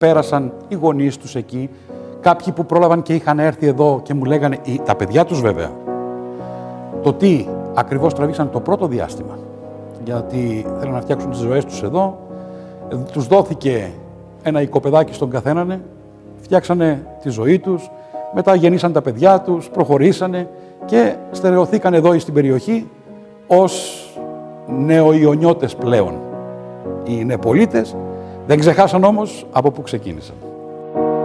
πέρασαν οι γονείς τους εκεί, κάποιοι που πρόλαβαν και είχαν έρθει εδώ και μου λέγανε, τα παιδιά τους βέβαια, το τι ακριβώς τραβήξαν το πρώτο διάστημα, γιατί θέλουν να φτιάξουν τις ζωές τους εδώ, τους δόθηκε ένα οικοπεδάκι στον καθέναν, φτιάξανε τη ζωή τους, μετά γεννήσαν τα παιδιά τους, προχωρήσανε και στερεωθήκαν εδώ στην περιοχή ως νεοϊωνιώτες πλέον. Οι νεοπολίτες δεν ξεχάσαν όμως από πού ξεκίνησαν.